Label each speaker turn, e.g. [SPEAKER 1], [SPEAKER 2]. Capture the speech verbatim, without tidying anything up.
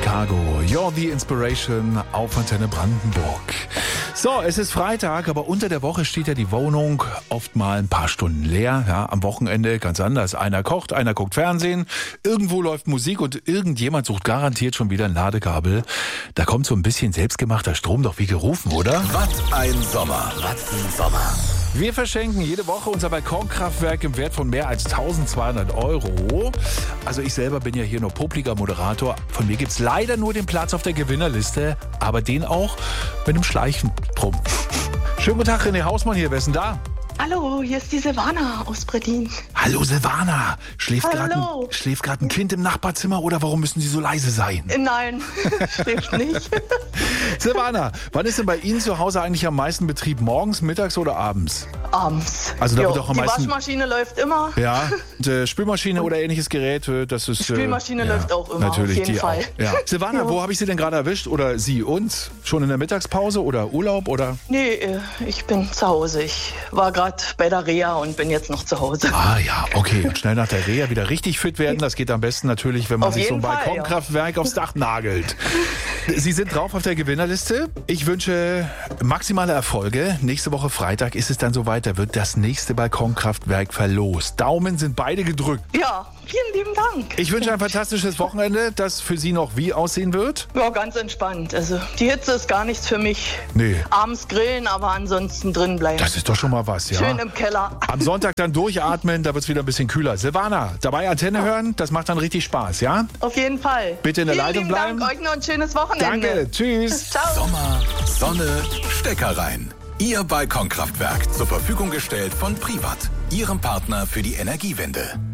[SPEAKER 1] Chicago, You're the Inspiration auf Antenne Brandenburg. So, es ist Freitag, aber unter der Woche steht ja die Wohnung oft mal ein paar Stunden leer. Ja, am Wochenende ganz anders. Einer kocht, einer guckt Fernsehen, irgendwo läuft Musik und irgendjemand sucht garantiert schon wieder ein Ladekabel. Da kommt so ein bisschen selbstgemachter Strom doch wie gerufen, oder?
[SPEAKER 2] Was ein Sommer, was ein Sommer.
[SPEAKER 1] Wir verschenken jede Woche unser Balkonkraftwerk im Wert von mehr als tausendzweihundert Euro. Also ich selber bin ja hier nur popliger Moderator. Von mir gibt's leider nur den Platz auf der Gewinnerliste, aber den auch mit einem Schleichen drum. Schönen guten Tag, René Hausmann hier. Wer ist denn da?
[SPEAKER 3] Hallo, hier ist die Silvana aus Bredin.
[SPEAKER 1] Hallo Silvana. Schläft gerade ein,
[SPEAKER 3] Hallo.
[SPEAKER 1] schläft gerade ein Kind im Nachbarzimmer oder warum müssen Sie so leise sein?
[SPEAKER 3] Nein, schläft nicht.
[SPEAKER 1] Silvana, wann ist denn bei Ihnen zu Hause eigentlich am meisten Betrieb? Morgens, mittags oder abends?
[SPEAKER 3] Abends.
[SPEAKER 1] Also da
[SPEAKER 3] Jo,
[SPEAKER 1] wird doch am
[SPEAKER 3] die
[SPEAKER 1] meisten-
[SPEAKER 3] Waschmaschine läuft immer.
[SPEAKER 1] Ja, und, äh, Spülmaschine oder ähnliches Gerät, äh, das ist... äh,
[SPEAKER 3] Spülmaschine
[SPEAKER 1] ja,
[SPEAKER 3] läuft auch immer,
[SPEAKER 1] natürlich,
[SPEAKER 3] auf jeden
[SPEAKER 1] die
[SPEAKER 3] Fall.
[SPEAKER 1] Auch. Ja. Silvana,
[SPEAKER 3] Jo.
[SPEAKER 1] wo habe ich Sie denn gerade erwischt? Oder Sie uns? Schon in der Mittagspause oder Urlaub? Oder?
[SPEAKER 3] Nee, äh, ich bin zu Hause. Ich war gerade bei der Reha und bin jetzt noch zu Hause.
[SPEAKER 1] Ah ja, okay. Und schnell nach der Reha wieder richtig fit werden. Das geht am besten natürlich, wenn man
[SPEAKER 3] Auf
[SPEAKER 1] sich so ein
[SPEAKER 3] jeden Fall,
[SPEAKER 1] Balkonkraftwerk aufs Dach nagelt. Sie sind drauf auf der Gewinnerliste. Ich wünsche maximale Erfolge. Nächste Woche Freitag ist es dann soweit. Da wird das nächste Balkonkraftwerk verlost. Daumen sind beide gedrückt.
[SPEAKER 3] Ja, vielen lieben Dank.
[SPEAKER 1] Ich wünsche ein fantastisches Wochenende, das für Sie noch wie aussehen wird.
[SPEAKER 3] Ja, ganz entspannt. Also die Hitze ist gar nichts für mich.
[SPEAKER 1] Nee.
[SPEAKER 3] Abends grillen, aber ansonsten drin bleiben.
[SPEAKER 1] Das ist doch schon mal was, ja.
[SPEAKER 3] Schön im Keller.
[SPEAKER 1] Am Sonntag dann durchatmen, da wird es wieder ein bisschen kühler. Silvana, dabei Antenne hören, das macht dann richtig Spaß, ja?
[SPEAKER 3] Auf jeden Fall.
[SPEAKER 1] Bitte in der
[SPEAKER 3] vielen
[SPEAKER 1] Leitung
[SPEAKER 3] lieben
[SPEAKER 1] bleiben.
[SPEAKER 3] Dank, euch noch ein schönes Wochenende.
[SPEAKER 1] Danke, tschüss.
[SPEAKER 3] Ciao.
[SPEAKER 2] Sommer, Sonne, Stecker rein. Ihr Balkonkraftwerk zur Verfügung gestellt von Privat, Ihrem Partner für die Energiewende.